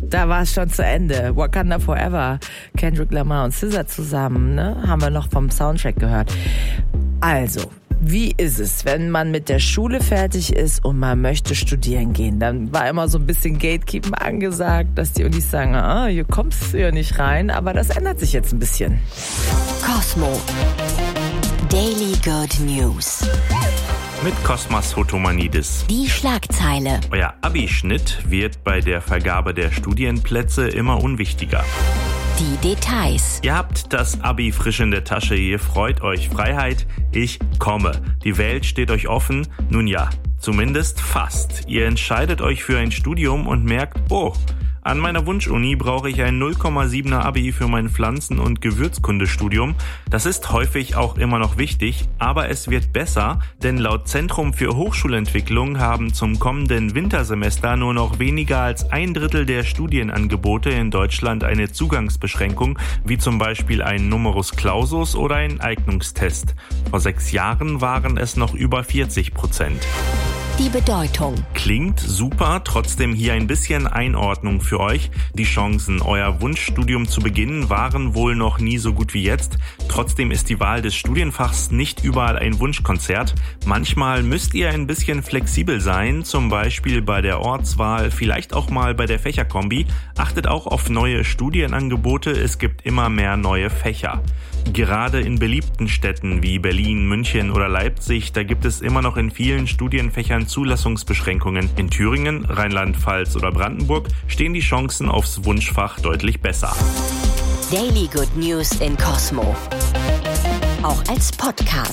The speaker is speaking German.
da war es schon zu Ende. Wakanda Forever, Kendrick Lamar und SZA zusammen, ne? Haben wir noch vom Soundtrack gehört. Also, wie ist es, wenn man mit der Schule fertig ist und man möchte studieren gehen? Dann war immer so ein bisschen Gatekeeping angesagt, dass die Unis sagen, hier kommst du ja nicht rein, aber das ändert sich jetzt ein bisschen. Cosmo Daily Good News. Mit Kosmas Hotomanidis. Die Schlagzeile. Euer Abi-Schnitt wird bei der Vergabe der Studienplätze immer unwichtiger. Die Details. Ihr habt das Abi frisch in der Tasche, ihr freut euch. Freiheit, ich komme. Die Welt steht euch offen. Nun ja, zumindest fast. Ihr entscheidet euch für ein Studium und merkt, an meiner Wunschuni brauche ich ein 0,7er Abi für mein Pflanzen- und Gewürzkundestudium. Das ist häufig auch immer noch wichtig, aber es wird besser, denn laut Zentrum für Hochschulentwicklung haben zum kommenden Wintersemester nur noch weniger als 1/3 der Studienangebote in Deutschland eine Zugangsbeschränkung, wie zum Beispiel ein Numerus Clausus oder ein Eignungstest. Vor 6 Jahren waren es noch über 40%. Die Bedeutung. Klingt super, trotzdem hier ein bisschen Einordnung für euch. Die Chancen, euer Wunschstudium zu beginnen, waren wohl noch nie so gut wie jetzt. Trotzdem ist die Wahl des Studienfachs nicht überall ein Wunschkonzert. Manchmal müsst ihr ein bisschen flexibel sein, zum Beispiel bei der Ortswahl, vielleicht auch mal bei der Fächerkombi. Achtet auch auf neue Studienangebote, es gibt immer mehr neue Fächer. Gerade in beliebten Städten wie Berlin, München oder Leipzig, da gibt es immer noch in vielen Studienfächern Zulassungsbeschränkungen. In Thüringen, Rheinland-Pfalz oder Brandenburg stehen die Chancen aufs Wunschfach deutlich besser. Daily Good News in Cosmo. Auch als Podcast.